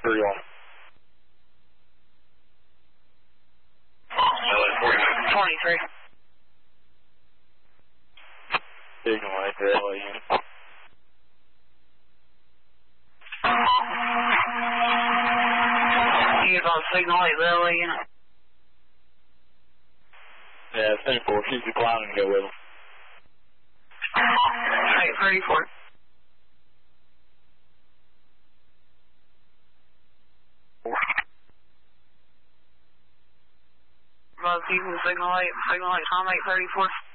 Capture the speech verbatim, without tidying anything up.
thirty-one. twenty-three. Signal light for L A unit. He's on signal light, L A unit. Yeah, ten four. She's declining to go with him. Alright, thirty-four. Well, keeping signal light, signal light, Tom eight thirty-four.